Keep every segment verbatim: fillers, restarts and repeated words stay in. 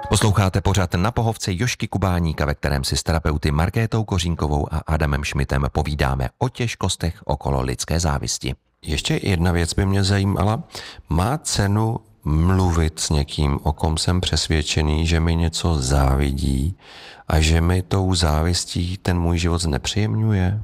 Posloucháte pořad Na pohovce Jožky Kubáníka, ve kterém si s terapeuty Markétou Kořínkovou a Adamem Šmitem povídáme o těžkostech okolo lidské závisti. Ještě jedna věc by mě zajímala. Má cenu mluvit s někým, o kom jsem přesvědčený, že mi něco závidí a že mi tou závistí ten můj život znepříjemňuje?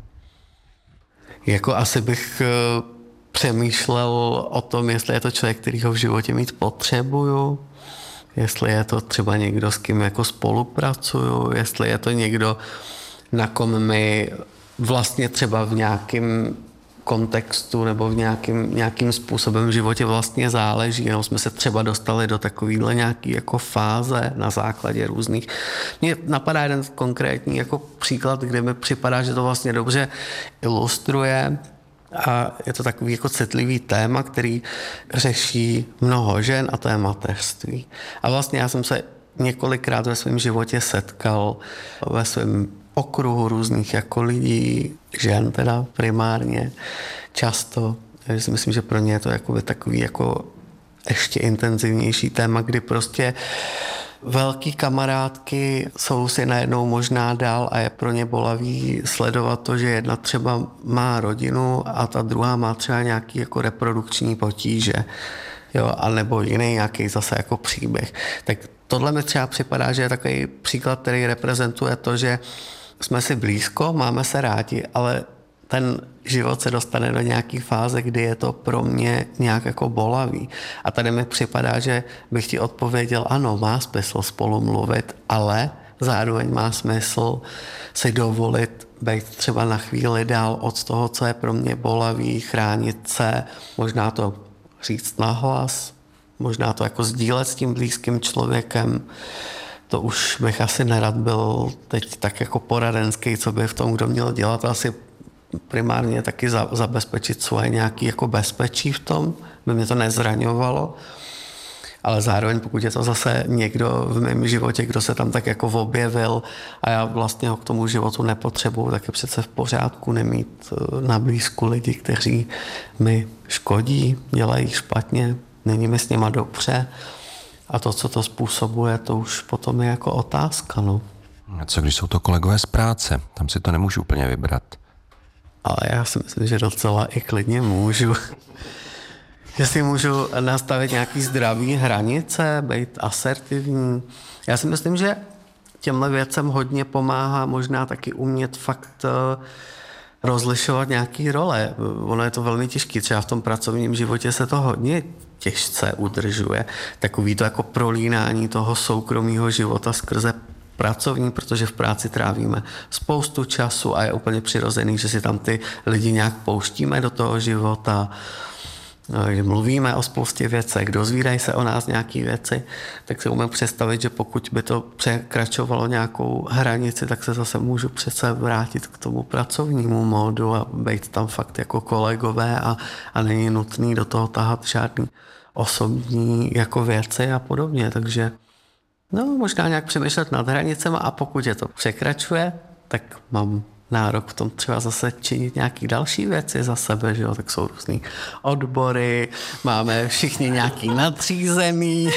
Jako asi bych přemýšlel o tom, jestli je to člověk, kterýho v životě mít potřebuju, jestli je to třeba někdo, s kým jako spolupracuju, jestli je to někdo, na kom mi vlastně třeba v nějakém kontextu nebo v nějakým, nějakým způsobem v životě vlastně záleží. No, jsme se třeba dostali do takovýhle nějaký jako fáze na základě různých. Mně napadá jeden konkrétní jako příklad, kde mi připadá, že to vlastně dobře ilustruje. A je to takový jako citlivý téma, který řeší mnoho žen, a to je mateřství. A vlastně já jsem se několikrát ve svém životě setkal ve svém okruhu různých jako lidí, žen teda primárně, často. Já si myslím, že pro ně je to jako takový jako ještě intenzivnější téma, kdy prostě velký kamarádky jsou si najednou možná dál a je pro ně bolavý sledovat to, že jedna třeba má rodinu a ta druhá má třeba nějaký jako reprodukční potíže, jo, a nebo jiný nějaký zase jako příběh. Tak tohle mi třeba připadá, že je takový příklad, který reprezentuje to, že jsme si blízko, máme se rádi, ale ten život se dostane do nějaké fáze, kdy je to pro mě nějak jako bolavý. A tady mi připadá, že bych ti odpověděl, ano, má smysl spolu mluvit, ale zároveň má smysl si dovolit být třeba na chvíli dál od toho, co je pro mě bolavý, chránit se, možná to říct nahlas, možná to jako sdílet s tím blízkým člověkem. To už bych asi nerad byl teď tak jako poradenský, co by v tom kdo měl dělat. Asi primárně taky za, zabezpečit svoje nějaké jako bezpečí v tom, by mě to nezraňovalo. Ale zároveň, pokud je to zase někdo v mém životě, kdo se tam tak jako objevil a já vlastně ho k tomu životu nepotřebuju, tak je přece v pořádku nemít na blízku lidi, kteří mi škodí, dělají špatně, není mi s nima dobře. A to, co to způsobuje, to už potom je jako otázka, no. A co když jsou to kolegové z práce? Tam si to nemůžu úplně vybrat. Ale já si myslím, že docela i klidně můžu. Že si můžu nastavit nějaký zdravý hranice, být asertivní. Já si myslím, že těmhle věcem hodně pomáhá možná taky umět fakt rozlišovat nějaký role. Ono je to velmi těžké, třeba v tom pracovním životě se to hodně těžce udržuje. Takový to jako prolínání toho soukromého života skrze pracovní, protože v práci trávíme spoustu času a je úplně přirozený, že si tam ty lidi nějak pouštíme do toho života, že mluvíme o spoustě věcech, dozvídají se o nás nějaké věci, tak si umím představit, že pokud by to překračovalo nějakou hranici, tak se zase můžu přece vrátit k tomu pracovnímu módu a být tam fakt jako kolegové a, a není nutný do toho tahat žádný osobní jako věci a podobně, takže no, možná nějak přemýšlet nad hranicema a pokud je to překračuje, tak mám nárok v tom třeba zase činit nějaký další věci za sebe, že jo, tak jsou různý odbory, máme všichni nějaký nadřízený.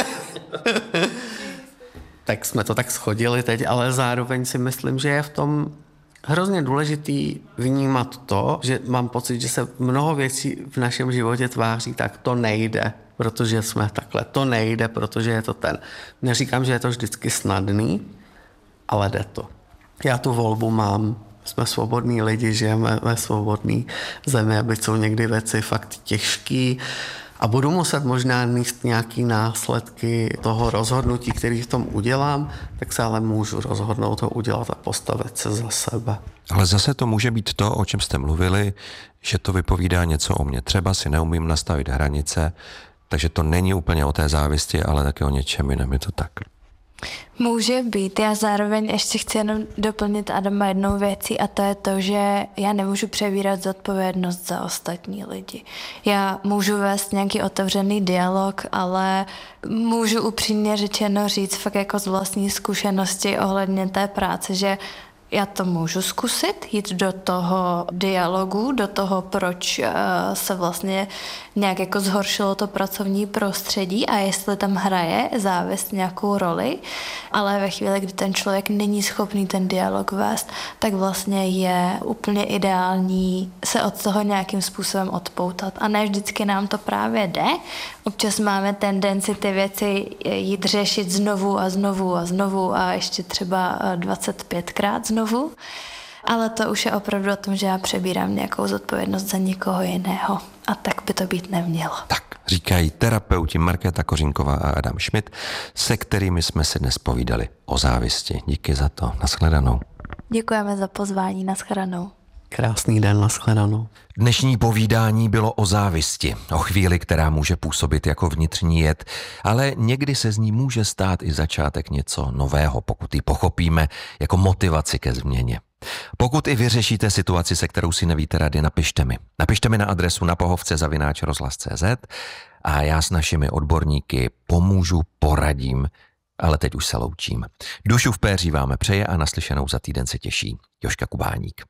Tak jsme to tak shodili teď, ale zároveň si myslím, že je v tom hrozně důležitý vnímat to, že mám pocit, že se mnoho věcí v našem životě tváří tak, to nejde, protože jsme takhle, to nejde, protože je to ten. Neříkám, že je to vždycky snadný, ale jde to. Já tu volbu mám, jsme svobodní lidi, žijeme ve svobodné zemi, aby jsou někdy věci fakt těžký a budu muset možná mít nějaký následky toho rozhodnutí, který v tom udělám, tak se ale můžu rozhodnout to udělat a postavit se za sebe. Ale zase to může být to, o čem jste mluvili, že to vypovídá něco o mně. Třeba si neumím nastavit hranice, takže to není úplně o té závisti, ale taky o něčem jiném, je to tak. Může být. Já zároveň ještě chci jenom doplnit Adama jednou věcí a to je to, že já nemůžu přebírat zodpovědnost za ostatní lidi. Já můžu vést nějaký otevřený dialog, ale můžu upřímně řečeno říct fakt jako z vlastní zkušenosti ohledně té práce, že já to můžu zkusit, jít do toho dialogu, do toho, proč se vlastně nějak jako zhoršilo to pracovní prostředí a jestli tam hraje závist nějakou roli, ale ve chvíli, kdy ten člověk není schopný ten dialog vést, tak vlastně je úplně ideální se od toho nějakým způsobem odpoutat. A ne vždycky nám to právě jde. Občas máme tendenci ty věci jít řešit znovu a znovu a znovu a ještě třeba dvacet pětkrát znovu. Ale to už je opravdu o tom, že já přebírám nějakou zodpovědnost za někoho jiného. A tak by to být nemělo. Tak, říkají terapeuti Markéta Kořínková a Adam Schmidt, se kterými jsme si dnes povídali o závisti. Díky za to. Nashledanou. Děkujeme za pozvání. Nashledanou. Krásný den, nashledanou. Dnešní povídání bylo o závisti, o chvíli, která může působit jako vnitřní jed, ale někdy se z ní může stát i začátek něco nového, pokud ji pochopíme jako motivaci ke změně. Pokud i vyřešíte situaci, se kterou si nevíte rady, napište mi. Napište mi na adresu napohovce zavináč rozhlas tečka cé zet a já s našimi odborníky pomůžu, poradím, ale teď už se loučím. Dušu v péři vám přeje a naslyšenou za týden se těší Jožka Kubáník.